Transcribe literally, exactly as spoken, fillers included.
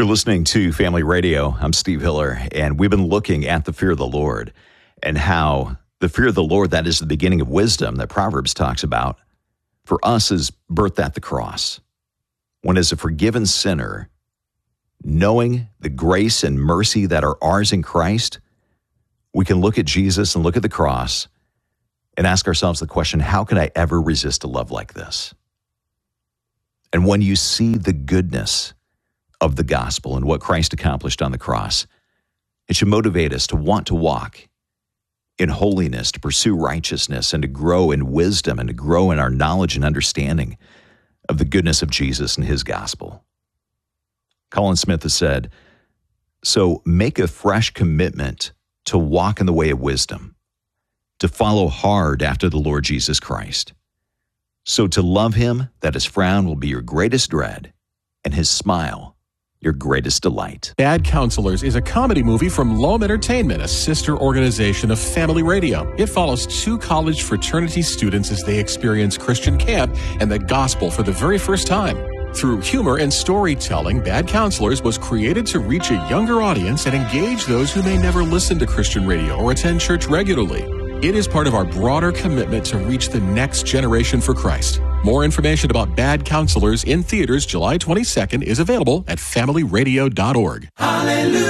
You're listening to Family Radio. I'm Steve Hiller, and we've been looking at the fear of the Lord and how the fear of the Lord, that is the beginning of wisdom that Proverbs talks about, for us is birthed at the cross. When as a forgiven sinner, knowing the grace and mercy that are ours in Christ, we can look at Jesus and look at the cross and ask ourselves the question, how can I ever resist a love like this? And when you see the goodness of the gospel and what Christ accomplished on the cross, it should motivate us to want to walk in holiness, to pursue righteousness, and to grow in wisdom and to grow in our knowledge and understanding of the goodness of Jesus and his gospel. Colin Smith has said, so make a fresh commitment to walk in the way of wisdom, to follow hard after the Lord Jesus Christ. So to love him, that his frown will be your greatest dread, and his smile your greatest delight. Bad Counselors is a comedy movie from Loam Entertainment, a sister organization of Family Radio. It follows two college fraternity students as they experience Christian camp and the gospel for the very first time. Through humor and storytelling, Bad Counselors was created to reach a younger audience and engage those who may never listen to Christian radio or attend church regularly. It is part of our broader commitment to reach the next generation for Christ. More information about Bad Counselors in theaters July twenty-second is available at family radio dot org. Hallelujah.